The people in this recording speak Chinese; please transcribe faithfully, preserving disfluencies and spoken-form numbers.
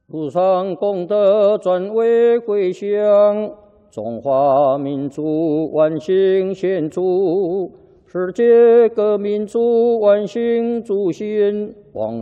路上功德转为回响，中华民族万兴献祝，世界各民族万兴祝新。